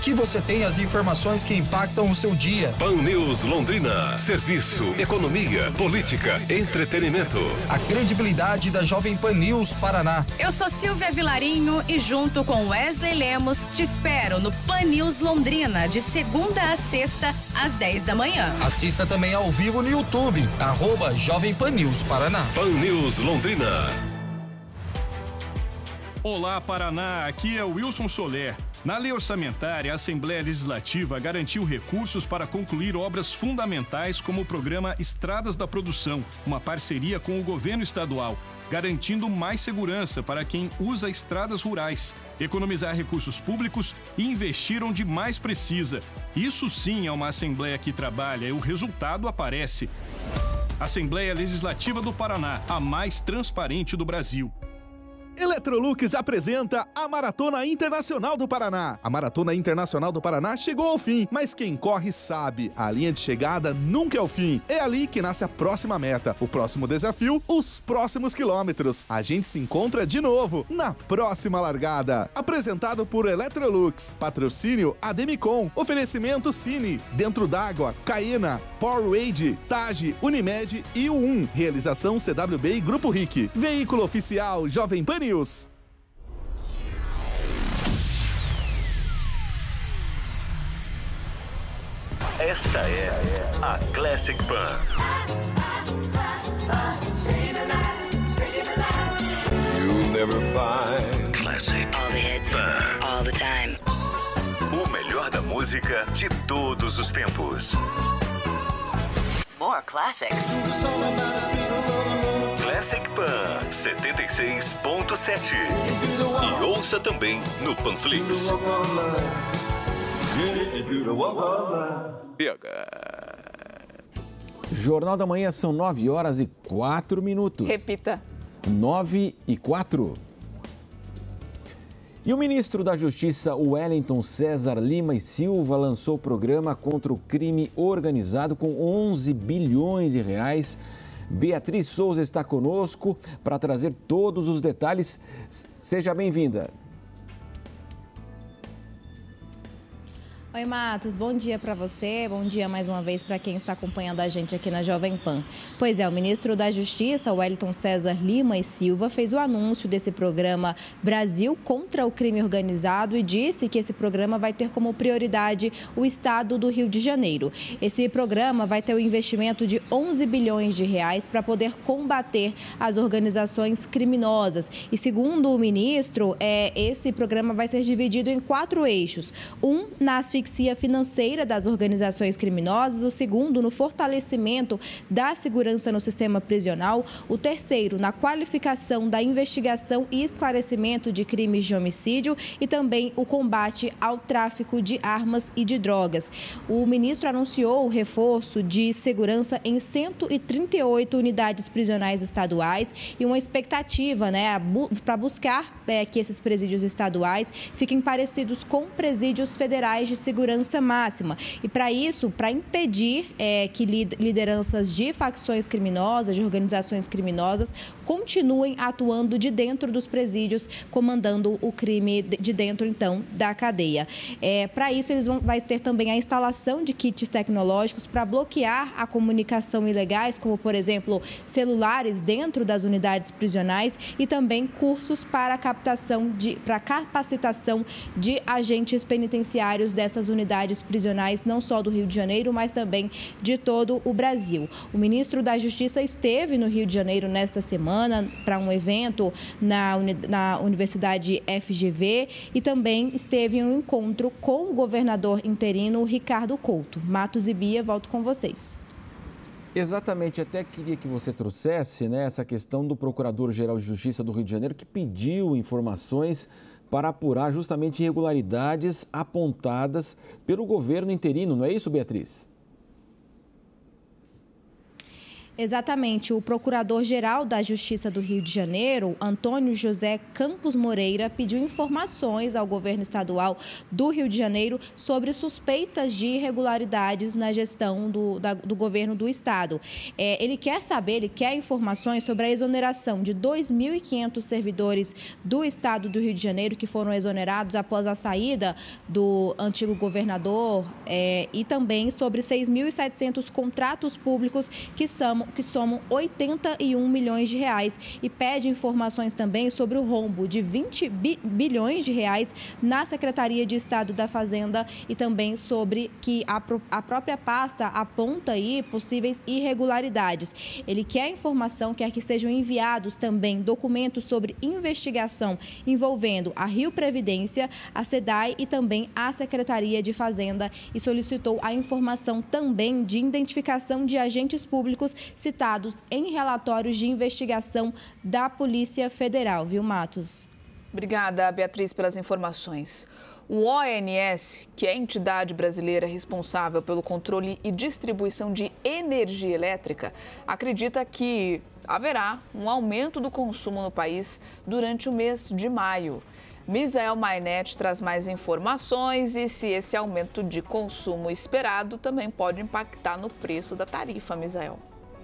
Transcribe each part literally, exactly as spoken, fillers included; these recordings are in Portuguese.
Aqui você tem as informações que impactam o seu dia. Pan News Londrina. Serviço, economia, política, entretenimento. A credibilidade da Jovem Pan News Paraná. Eu sou Silvia Vilarinho e junto com Wesley Lemos te espero no Pan News Londrina de segunda a sexta às dez da manhã. Assista também ao vivo no YouTube, arroba Jovem Pan News Paraná. Pan News Londrina. Olá, Paraná, aqui é o Wilson Soler. Na lei orçamentária, a Assembleia Legislativa garantiu recursos para concluir obras fundamentais como o programa Estradas da Produção, uma parceria com o governo estadual, garantindo mais segurança para quem usa estradas rurais, economizar recursos públicos e investir onde mais precisa. Isso sim é uma Assembleia que trabalha e o resultado aparece. Assembleia Legislativa do Paraná, a mais transparente do Brasil. Electrolux apresenta a Maratona Internacional do Paraná. A Maratona Internacional do Paraná chegou ao fim, mas quem corre sabe, a linha de chegada nunca é o fim. É ali que nasce a próxima meta, o próximo desafio, os próximos quilômetros. A gente se encontra de novo na próxima largada. Apresentado por Electrolux, patrocínio Ademicon, oferecimento Cine, Dentro d'Água, Caena, Powerade, Tage, Unimed e o um. Realização C W B e Grupo R I C. Veículo oficial Jovem Pan News. Esta é a Classic Pan. You'll never find Classic All the hits, Pan. all the time. O melhor da música de todos os tempos. More classics. Classic Pan setenta e seis ponto sete. E ouça também no Panflix. Jornal da Manhã são nove horas e quatro minutos. Repita. nove e quatro. E o ministro da Justiça, Wellington César Lima e Silva, lançou o programa contra o crime organizado com onze bilhões de reais. Beatriz Souza está conosco para trazer todos os detalhes. Seja bem-vinda. Oi, Matos, bom dia para você, bom dia mais uma vez para quem está acompanhando a gente aqui na Jovem Pan. Pois é, o ministro da Justiça, Wellington César Lima e Silva, fez o anúncio desse programa Brasil contra o Crime Organizado e disse que esse programa vai ter como prioridade o estado do Rio de Janeiro. Esse programa vai ter o investimento de onze bilhões de reais para poder combater as organizações criminosas. E segundo o ministro, é, esse programa vai ser dividido em quatro eixos. Um, na asfixia financeira das organizações criminosas, o segundo, no fortalecimento da segurança no sistema prisional, o terceiro, na qualificação da investigação e esclarecimento de crimes de homicídio e também o combate ao tráfico de armas e de drogas. O ministro anunciou o reforço de segurança em cento e trinta e oito unidades prisionais estaduais e uma expectativa, né, para buscar é, que esses presídios estaduais fiquem parecidos com presídios federais de segurança segurança máxima. E para isso, para impedir é, que lideranças de facções criminosas, de organizações criminosas, continuem atuando de dentro dos presídios, comandando o crime de dentro, então, da cadeia. É, para isso, eles vão vai ter também a instalação de kits tecnológicos para bloquear a comunicação ilegais, como, por exemplo, celulares dentro das unidades prisionais e também cursos para captação de, para capacitação de agentes penitenciários dessas unidades prisionais, não só do Rio de Janeiro, mas também de todo o Brasil. O ministro da Justiça esteve no Rio de Janeiro nesta semana para um evento na, na Universidade F G V e também esteve em um encontro com o governador interino Ricardo Couto. Matos e Bia, volto com vocês. Exatamente, até queria que você trouxesse, né, essa questão do Procurador-Geral de Justiça do Rio de Janeiro, que pediu informações para apurar justamente irregularidades apontadas pelo governo interino, não é isso, Beatriz? Exatamente. O Procurador-Geral da Justiça do Rio de Janeiro, Antônio José Campos Moreira, pediu informações ao governo estadual do Rio de Janeiro sobre suspeitas de irregularidades na gestão do, da, do governo do estado. É, ele quer saber, ele quer informações sobre a exoneração de dois mil e quinhentos servidores do estado do Rio de Janeiro que foram exonerados após a saída do antigo governador é, e também sobre seis mil e setecentos contratos públicos que são que somam oitenta e um milhões de reais e pede informações também sobre o rombo de vinte bilhões de reais na Secretaria de Estado da Fazenda e também sobre que a, a própria pasta aponta aí possíveis irregularidades. Ele quer informação, quer que sejam enviados também documentos sobre investigação envolvendo a Rio Previdência, a SEDAI e também a Secretaria de Fazenda e solicitou a informação também de identificação de agentes públicos citados em relatórios de investigação da Polícia Federal, viu, Matos? Obrigada, Beatriz, pelas informações. O O N S, que é a entidade brasileira responsável pelo controle e distribuição de energia elétrica, acredita que haverá um aumento do consumo no país durante o mês de maio. Misael Mainetti traz mais informações e se esse aumento de consumo esperado também pode impactar no preço da tarifa, Misael.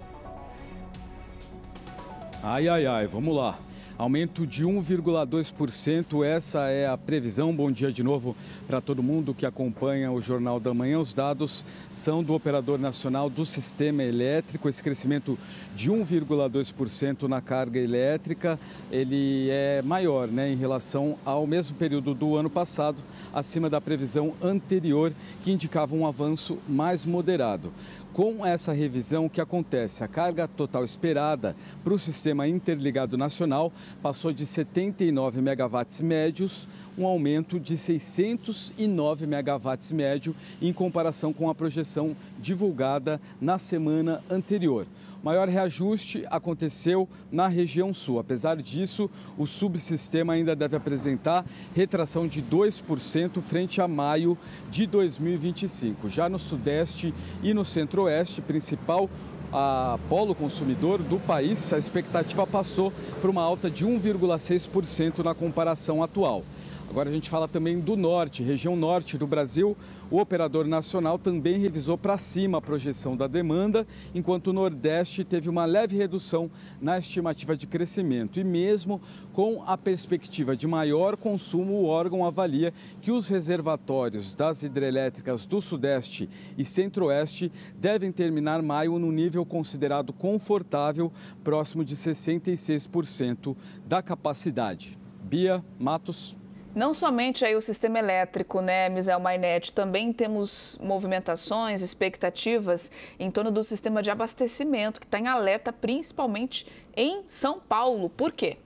Ai, ai, ai, vamos lá. Aumento de um vírgula dois por cento, essa é a previsão. Bom dia de novo para todo mundo que acompanha o Jornal da Manhã. Os dados são do Operador Nacional do Sistema Elétrico. Esse crescimento de um vírgula dois por cento na carga elétrica, ele é maior, né, em relação ao mesmo período do ano passado, acima da previsão anterior, que indicava um avanço mais moderado. Com essa revisão, o que acontece? A carga total esperada para o Sistema Interligado Nacional passou de setenta e nove megawatts médios, um aumento de seiscentos e nove megawatts médio em comparação com a projeção divulgada na semana anterior. O maior reajuste aconteceu na região sul. Apesar disso, o subsistema ainda deve apresentar retração de dois por cento frente a maio de dois mil e vinte e cinco. Já no sudeste e no centro-oeste, principal a polo consumidor do país, a expectativa passou por uma alta de um vírgula seis por cento na comparação atual. Agora a gente fala também do norte, região norte do Brasil. O Operador Nacional também revisou para cima a projeção da demanda, enquanto o Nordeste teve uma leve redução na estimativa de crescimento. E mesmo com a perspectiva de maior consumo, o órgão avalia que os reservatórios das hidrelétricas do Sudeste e Centro-Oeste devem terminar maio no nível considerado confortável, próximo de sessenta e seis por cento da capacidade. Bia, Matos. Não somente aí o sistema elétrico, né, Misael Mainetti, também temos movimentações, expectativas em torno do sistema de abastecimento, que está em alerta principalmente em São Paulo. Por quê?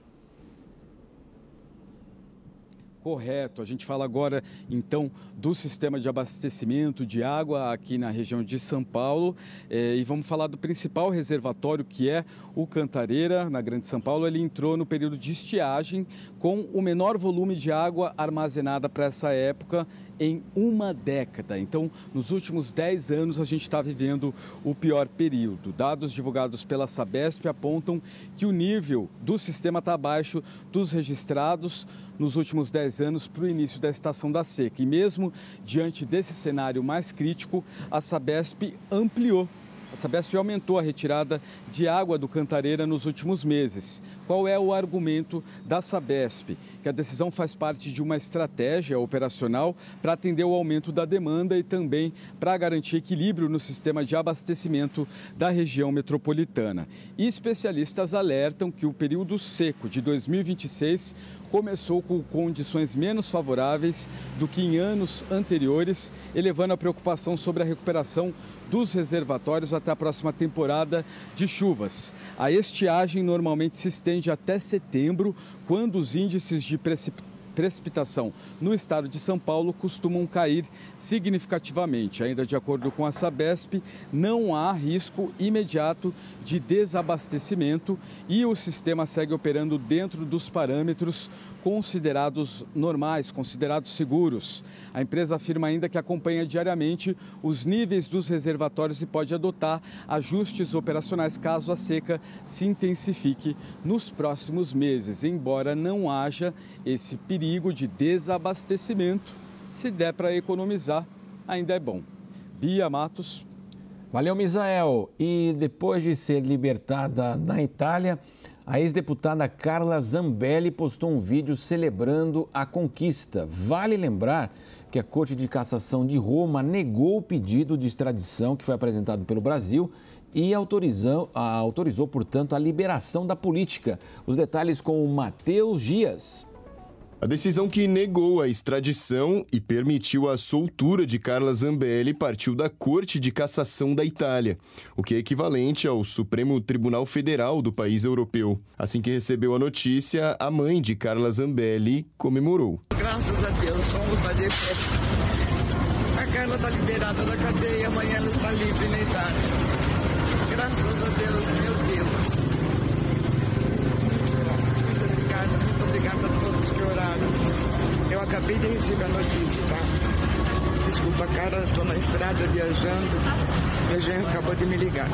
Correto. A gente fala agora, então, do sistema de abastecimento de água aqui na região de São Paulo. É, e vamos falar do principal reservatório, que é o Cantareira, na Grande São Paulo. Ele entrou no período de estiagem com o menor volume de água armazenada para essa época em uma década. Então, nos últimos dez anos, a gente está vivendo o pior período. Dados divulgados pela Sabesp apontam que o nível do sistema está abaixo dos registrados nos últimos dez anos para o início da estação da seca. E mesmo diante desse cenário mais crítico, a Sabesp ampliou. A Sabesp aumentou a retirada de água do Cantareira nos últimos meses. Qual é o argumento da Sabesp? Que a decisão faz parte de uma estratégia operacional para atender o aumento da demanda e também para garantir equilíbrio no sistema de abastecimento da região metropolitana. E especialistas alertam que o período seco de dois mil e vinte e seis começou com condições menos favoráveis do que em anos anteriores, elevando a preocupação sobre a recuperação dos reservatórios até a próxima temporada de chuvas. A estiagem normalmente se estende até setembro, quando os índices de precipitação no estado de São Paulo costumam cair significativamente. Ainda de acordo com a Sabesp, não há risco imediato de desabastecimento e o sistema segue operando dentro dos parâmetros considerados normais, considerados seguros. A empresa afirma ainda que acompanha diariamente os níveis dos reservatórios e pode adotar ajustes operacionais caso a seca se intensifique nos próximos meses, embora não haja esse perigo de desabastecimento. Se der para economizar, ainda é bom. Bia Matos. Valeu, Misael. E depois de ser libertada na Itália, a ex-deputada Carla Zambelli postou um vídeo celebrando a conquista. Vale lembrar que a Corte de Cassação de Roma negou o pedido de extradição que foi apresentado pelo Brasil e autorizou, autorizou, portanto, a liberação da política. Os detalhes com o Matheus Dias. A decisão que negou a extradição e permitiu a soltura de Carla Zambelli partiu da Corte de Cassação da Itália, o que é equivalente ao Supremo Tribunal Federal do país europeu. Assim que recebeu a notícia, a mãe de Carla Zambelli comemorou. Graças a Deus, vamos fazer festa. A Carla está liberada da cadeia, amanhã ela está livre na Itália. Graças a Deus, meu Deus. Muito obrigada a todos que oraram. Eu acabei de receber a notícia, tá? Desculpa, cara, estou na estrada viajando. Meu genro acabou de me ligar.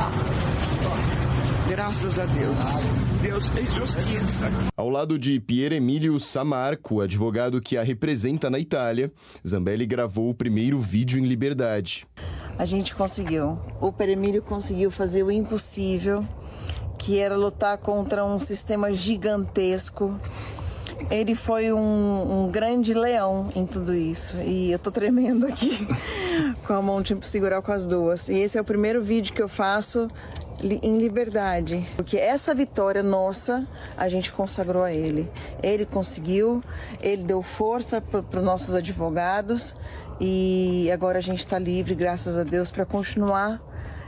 Graças a Deus. Deus fez justiça. Ao lado de Pier Emílio Samarco, advogado que a representa na Itália, Zambelli gravou o primeiro vídeo em liberdade. A gente conseguiu. O Pier Emílio conseguiu fazer o impossível, que era lutar contra um sistema gigantesco. Ele foi um, um grande leão em tudo isso. E eu tô tremendo aqui com a mão, tipo, segurar com as duas. E esse é o primeiro vídeo que eu faço em liberdade. Porque essa vitória nossa, a gente consagrou a ele. Ele conseguiu, ele deu força para os nossos advogados. E agora a gente está livre, graças a Deus, para continuar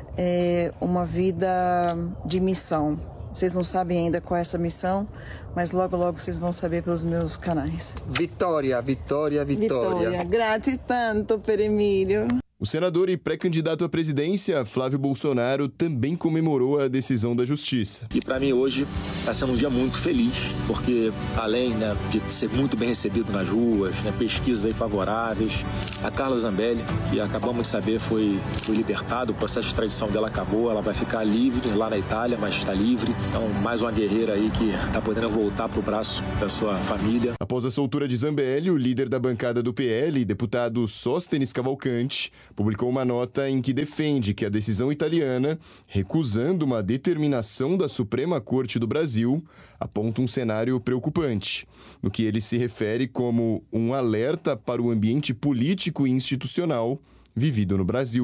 É uma vida de missão. Vocês não sabem ainda qual é essa missão, mas logo, logo vocês vão saber pelos meus canais. Vitória, vitória, vitória. Vitória, grazie tanto, Pier Emílio. O senador e pré-candidato à presidência, Flávio Bolsonaro, também comemorou a decisão da Justiça. E para mim hoje está sendo um dia muito feliz, porque além, né, de ser muito bem recebido nas ruas, né, pesquisas aí favoráveis, a Carla Zambelli, que acabamos de saber foi, foi libertada, o processo de extradição dela acabou, ela vai ficar livre lá na Itália, mas está livre. Então, mais uma guerreira aí que está podendo voltar para o braço da sua família. Após a soltura de Zambelli, o líder da bancada do P L, deputado Sóstenes Cavalcante, publicou uma nota em que defende que a decisão italiana, recusando uma determinação da Suprema Corte do Brasil, aponta um cenário preocupante, no que ele se refere como um alerta para o ambiente político e institucional vivido no Brasil.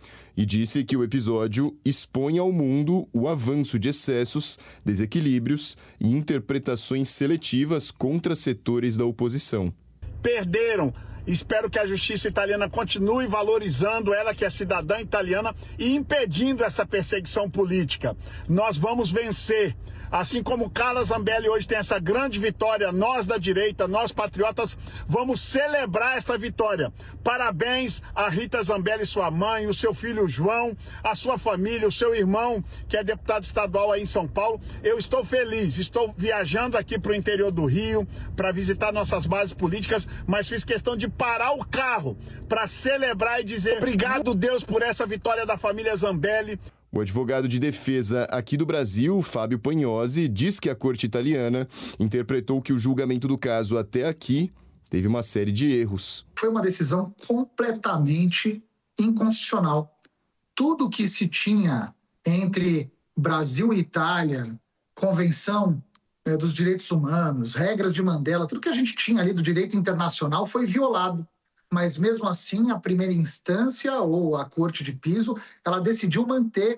E disse que o episódio expõe ao mundo o avanço de excessos, desequilíbrios e interpretações seletivas contra setores da oposição. Perderam. Espero que a justiça italiana continue valorizando ela, que é cidadã italiana, e impedindo essa perseguição política. Nós vamos vencer. Assim como Carla Zambelli hoje tem essa grande vitória, nós da direita, nós patriotas, vamos celebrar essa vitória. Parabéns a Rita Zambelli, sua mãe, o seu filho João, a sua família, o seu irmão, que é deputado estadual aí em São Paulo. Eu estou feliz, estou viajando aqui para o interior do Rio para visitar nossas bases políticas, mas fiz questão de parar o carro para celebrar e dizer obrigado, Deus, por essa vitória da família Zambelli. O advogado de defesa aqui do Brasil, Fábio Pagnosi, diz que a corte italiana interpretou que o julgamento do caso até aqui teve uma série de erros. Foi uma decisão completamente inconstitucional. Tudo que se tinha entre Brasil e Itália, Convenção é, dos Direitos Humanos, regras de Mandela, tudo que a gente tinha ali do direito internacional foi violado. Mas mesmo assim, a primeira instância, ou a Corte de Piso, ela decidiu manter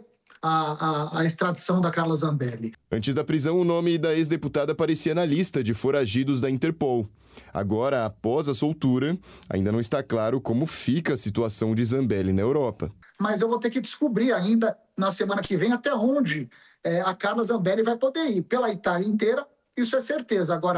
a, a, a extradição da Carla Zambelli. Antes da prisão, o nome da ex-deputada aparecia na lista de foragidos da Interpol. Agora, após a soltura, ainda não está claro como fica a situação de Zambelli na Europa. Mas eu vou ter que descobrir ainda, na semana que vem, até onde é, a Carla Zambelli vai poder ir. Pela Itália inteira, isso é certeza. Agora,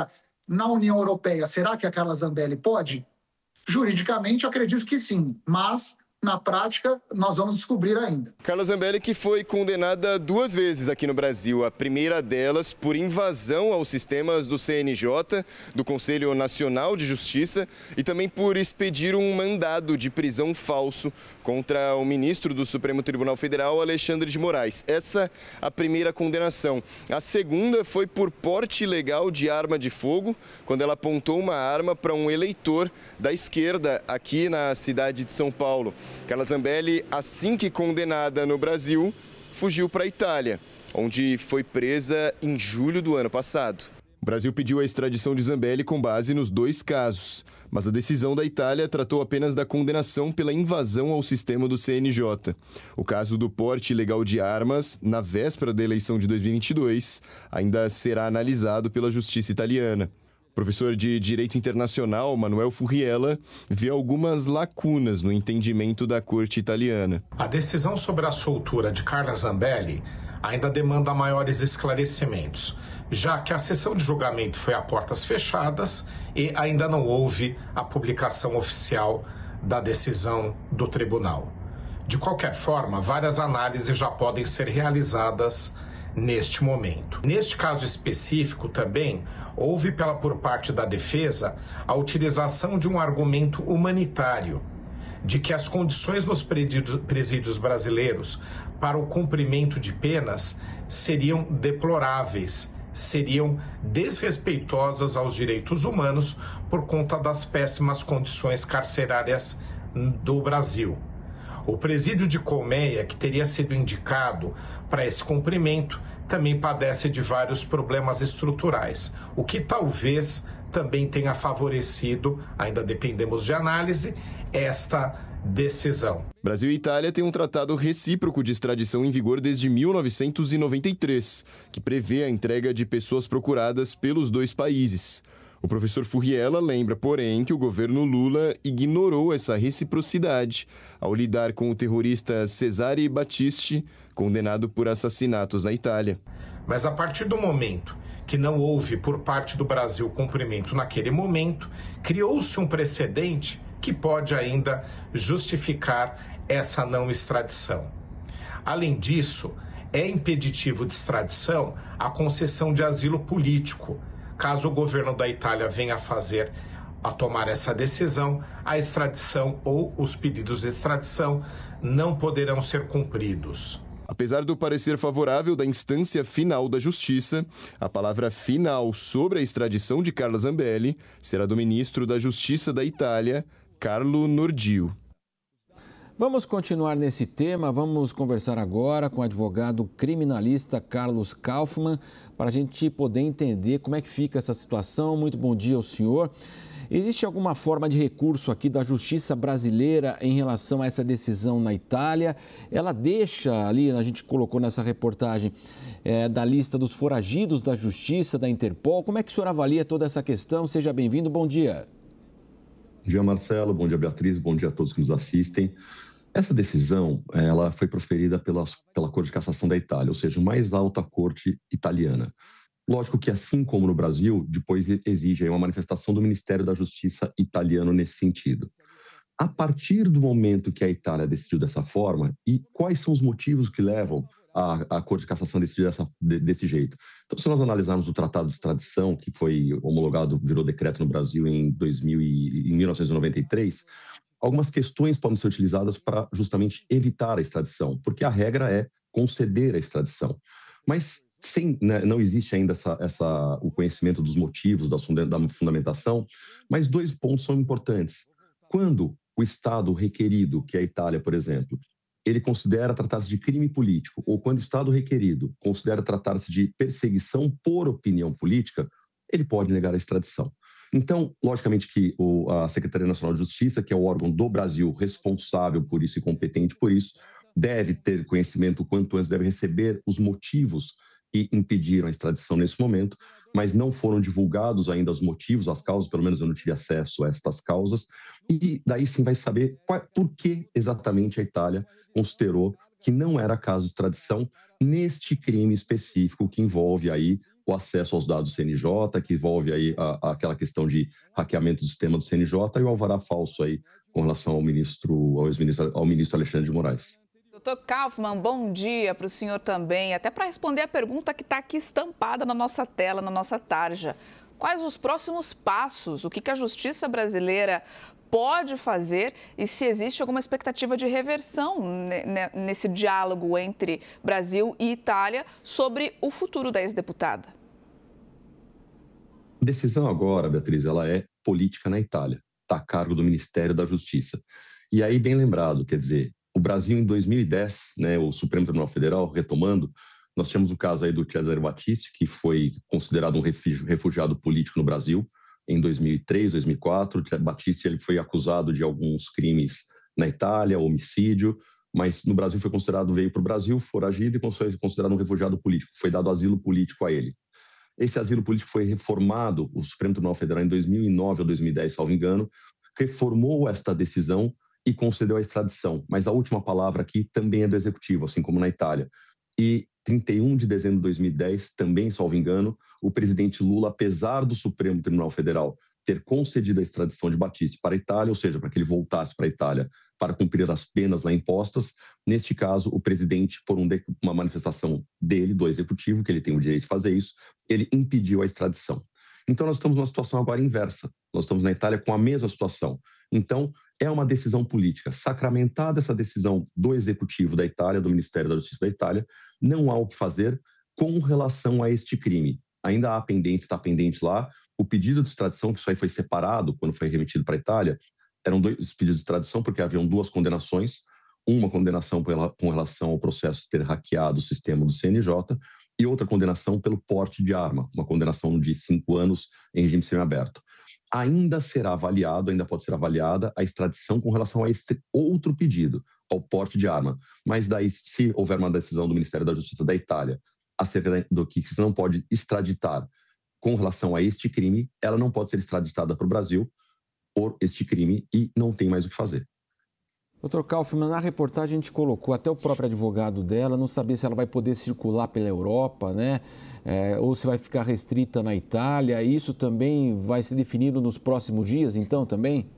na União Europeia, será que a Carla Zambelli pode? Juridicamente, eu acredito que sim, mas na prática, nós vamos descobrir ainda. Carla Zambelli, que foi condenada duas vezes aqui no Brasil. A primeira delas por invasão aos sistemas do C N J, do Conselho Nacional de Justiça, e também por expedir um mandado de prisão falso contra o ministro do Supremo Tribunal Federal, Alexandre de Moraes. Essa a primeira condenação. A segunda foi por porte ilegal de arma de fogo, quando ela apontou uma arma para um eleitor da esquerda aqui na cidade de São Paulo. Carla Zambelli, assim que condenada no Brasil, fugiu para a Itália, onde foi presa em julho do ano passado. O Brasil pediu a extradição de Zambelli com base nos dois casos, mas a decisão da Itália tratou apenas da condenação pela invasão ao sistema do C N J. O caso do porte ilegal de armas, na véspera da eleição de dois mil e vinte e dois, ainda será analisado pela justiça italiana. O professor de Direito Internacional, Manuel Furriela, vê algumas lacunas no entendimento da corte italiana. A decisão sobre a soltura de Carla Zambelli ainda demanda maiores esclarecimentos, já que a sessão de julgamento foi a portas fechadas e ainda não houve a publicação oficial da decisão do tribunal. De qualquer forma, várias análises já podem ser realizadas neste momento. Neste caso específico também, houve pela, por parte da defesa a utilização de um argumento humanitário, de que as condições nos presídios, presídios brasileiros para o cumprimento de penas seriam deploráveis, seriam desrespeitosas aos direitos humanos por conta das péssimas condições carcerárias do Brasil. O presídio de Colmeia, que teria sido indicado para esse cumprimento, também padece de vários problemas estruturais, o que talvez também tenha favorecido, ainda dependemos de análise, esta decisão. Brasil e Itália têm um tratado recíproco de extradição em vigor desde mil novecentos e noventa e três, que prevê a entrega de pessoas procuradas pelos dois países. O professor Furriela lembra, porém, que o governo Lula ignorou essa reciprocidade ao lidar com o terrorista Cesare Battisti, condenado por assassinatos na Itália. Mas a partir do momento que não houve por parte do Brasil cumprimento naquele momento, criou-se um precedente que pode ainda justificar essa não extradição. Além disso, é impeditivo de extradição a concessão de asilo político. Caso o governo da Itália venha a fazer, a tomar essa decisão, a extradição ou os pedidos de extradição não poderão ser cumpridos. Apesar do parecer favorável da instância final da Justiça, a palavra final sobre a extradição de Carla Zambelli será do ministro da Justiça da Itália, Carlo Nordio. Vamos continuar nesse tema, vamos conversar agora com o advogado criminalista Carlos Kaufmann, para a gente poder entender como é que fica essa situação. Muito bom dia ao senhor. Existe alguma forma de recurso aqui da Justiça brasileira em relação a essa decisão na Itália? Ela deixa ali, a gente colocou nessa reportagem, é, da lista dos foragidos da Justiça, da Interpol. Como é que o senhor avalia toda essa questão? Seja bem-vindo, bom dia. Bom dia, Marcelo, bom dia, Beatriz, bom dia a todos que nos assistem. Essa decisão, ela foi proferida pela, pela Corte de Cassação da Itália, ou seja, a mais alta corte italiana. Lógico que, assim como no Brasil, depois exige uma manifestação do Ministério da Justiça italiano nesse sentido. A partir do momento que a Itália decidiu dessa forma, e quais são os motivos que levam a, a Corte de Cassação a decidir dessa, de, desse jeito? Então, se nós analisarmos o Tratado de Extradição, que foi homologado, virou decreto no Brasil em, dois mil e, em mil novecentos e noventa e três, algumas questões podem ser utilizadas para justamente evitar a extradição, porque a regra é conceder a extradição. Mas sem, né, não existe ainda essa, essa, o conhecimento dos motivos, da, da fundamentação, mas dois pontos são importantes. Quando o Estado requerido, que é a Itália, por exemplo, ele considera tratar-se de crime político, ou quando o Estado requerido considera tratar-se de perseguição por opinião política, ele pode negar a extradição. Então, logicamente que o, a Secretaria Nacional de Justiça, que é o órgão do Brasil responsável por isso e competente por isso, deve ter conhecimento o quanto antes, deve receber os motivos que impediram a extradição nesse momento, mas não foram divulgados ainda os motivos, as causas, pelo menos eu não tive acesso a estas causas, e daí sim vai saber qual, por que exatamente a Itália considerou que não era caso de extradição neste crime específico que envolve aí o acesso aos dados do C N J, que envolve aí a, a, aquela questão de hackeamento do sistema do C N J e o alvará falso aí com relação ao ministro, ao ex-ministro, ao ministro Alexandre de Moraes. doutor Kaufmann, bom dia para o senhor também, até para responder a pergunta que está aqui estampada na nossa tela, na nossa tarja. Quais os próximos passos? O que, que a justiça brasileira pode fazer e se existe alguma expectativa de reversão nesse diálogo entre Brasil e Itália sobre o futuro da ex-deputada? A decisão agora, Beatriz, ela é política na Itália, está a cargo do Ministério da Justiça. E aí, bem lembrado, quer dizer, o Brasil em dois mil e dez, né, o Supremo Tribunal Federal, retomando, nós tínhamos o caso aí do Cesare Battisti, que foi considerado um refugiado político no Brasil em dois mil e três, dois mil e quatro. O Battisti ele foi acusado de alguns crimes na Itália, homicídio, mas no Brasil foi considerado, veio para o Brasil, foragido e foi considerado um refugiado político. Foi dado asilo político a ele. Esse asilo político foi reformado, o Supremo Tribunal Federal em dois mil e nove ou dois mil e dez, salvo engano, reformou esta decisão e concedeu a extradição. Mas a última palavra aqui também é do Executivo, assim como na Itália. E trinta e um de dezembro de dois mil e dez, também, salvo engano, o presidente Lula, apesar do Supremo Tribunal Federal ter concedido a extradição de Battisti para a Itália, ou seja, para que ele voltasse para a Itália para cumprir as penas lá impostas, neste caso, o presidente, por um de, uma manifestação dele, do Executivo, que ele tem o direito de fazer isso, ele impediu a extradição. Então, nós estamos numa situação agora inversa. Nós estamos na Itália com a mesma situação. Então, é uma decisão política. Sacramentada essa decisão do Executivo da Itália, do Ministério da Justiça da Itália, não há o que fazer com relação a este crime. Ainda há pendente, está pendente lá, o pedido de extradição, que isso aí foi separado quando foi remetido para a Itália, eram dois pedidos de extradição porque haviam duas condenações, uma condenação com relação ao processo de ter hackeado o sistema do C N J e outra condenação pelo porte de arma, uma condenação de cinco anos em regime semiaberto. Ainda será avaliado, ainda pode ser avaliada a extradição com relação a esse outro pedido, ao porte de arma. Mas daí, se houver uma decisão do Ministério da Justiça da Itália acerca do que se não pode extraditar com relação a este crime, ela não pode ser extraditada para o Brasil por este crime e não tem mais o que fazer. doutor Kaufmann, na reportagem a gente colocou até o próprio advogado dela, não sabia se ela vai poder circular pela Europa, né? É, ou se vai ficar restrita na Itália. Isso também vai ser definido nos próximos dias, então, também?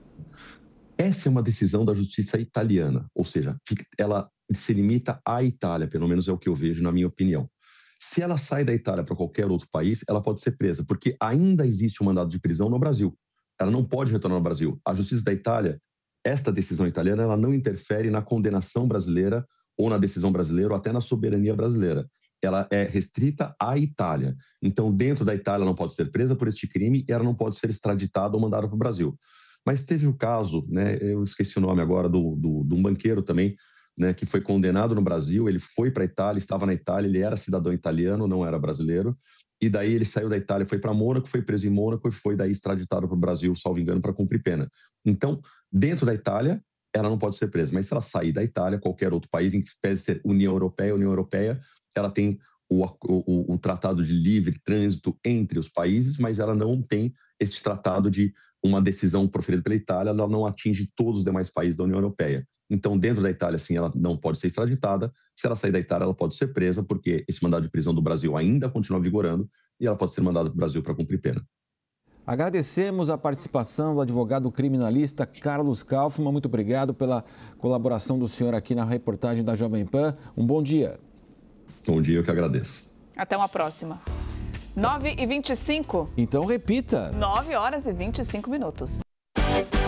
Essa é uma decisão da justiça italiana, ou seja, ela se limita à Itália, pelo menos é o que eu vejo na minha opinião. Se ela sai da Itália para qualquer outro país, ela pode ser presa, porque ainda existe um mandado de prisão no Brasil. Ela não pode retornar ao Brasil. A justiça da Itália, esta decisão italiana, ela não interfere na condenação brasileira ou na decisão brasileira ou até na soberania brasileira. Ela é restrita à Itália. Então, dentro da Itália, ela não pode ser presa por este crime e ela não pode ser extraditada ou mandada para o Brasil. Mas teve o caso, né, eu esqueci o nome agora, do, do, de um banqueiro também, né, que foi condenado no Brasil, ele foi para a Itália, estava na Itália, ele era cidadão italiano, não era brasileiro, e daí ele saiu da Itália, foi para Mônaco, foi preso em Mônaco e foi daí extraditado para o Brasil, salvo engano, para cumprir pena. Então, dentro da Itália, ela não pode ser presa, mas se ela sair da Itália, qualquer outro país, em que pese ser União Europeia, União Europeia, ela tem o, o, o tratado de livre trânsito entre os países, mas ela não tem este tratado de uma decisão proferida pela Itália, ela não atinge todos os demais países da União Europeia. Então, dentro da Itália, sim, ela não pode ser extraditada. Se ela sair da Itália, ela pode ser presa, porque esse mandado de prisão do Brasil ainda continua vigorando e ela pode ser mandada para o Brasil para cumprir pena. Agradecemos a participação do advogado criminalista Carlos Kaufmann. Muito obrigado pela colaboração do senhor aqui na reportagem da Jovem Pan. Um bom dia. Bom dia, eu que agradeço. Até uma próxima. nove e vinte e cinco. Então repita. nove horas e vinte e cinco minutos.